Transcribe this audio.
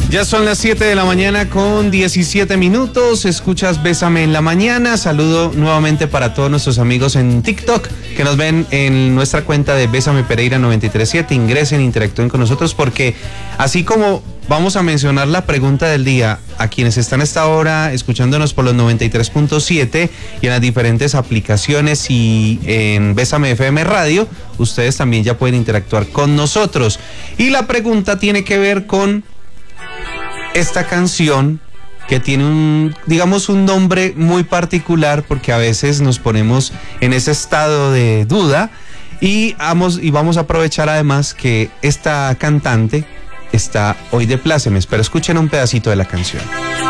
Ya son las 7 de la mañana con 17 minutos. Escuchas Bésame en la Mañana. Saludo nuevamente para todos nuestros amigos en TikTok que nos ven en nuestra cuenta de Bésame Pereira 937. Ingresen, interactúen con nosotros porque así como vamos a mencionar la pregunta del día a quienes están a esta hora escuchándonos por los 93.7 y en las diferentes aplicaciones y en Bésame FM Radio, ustedes también ya pueden interactuar con nosotros. Y la pregunta tiene que ver con esta canción que tiene un nombre muy particular porque a veces nos ponemos en ese estado de duda y vamos a aprovechar además que esta cantante está hoy de plácemes, pero escuchen un pedacito de la canción.